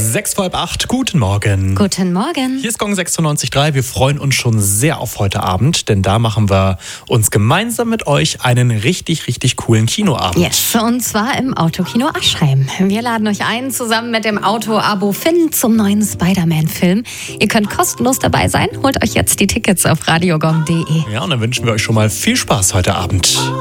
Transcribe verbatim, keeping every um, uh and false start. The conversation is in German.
Sechs vor halb acht, guten Morgen. Guten Morgen. Hier ist Gong sechsundneunzig Komma drei. Wir freuen uns schon sehr auf heute Abend, denn da machen wir uns gemeinsam mit euch einen richtig, richtig coolen Kinoabend. Yes, und zwar im Autokino Aschheim. Wir laden euch ein, zusammen mit dem Auto-Abo Finn zum neuen Spider-Man-Film. Ihr könnt kostenlos dabei sein. Holt euch jetzt die Tickets auf radiogong punkt de. Ja, und dann wünschen wir euch schon mal viel Spaß heute Abend.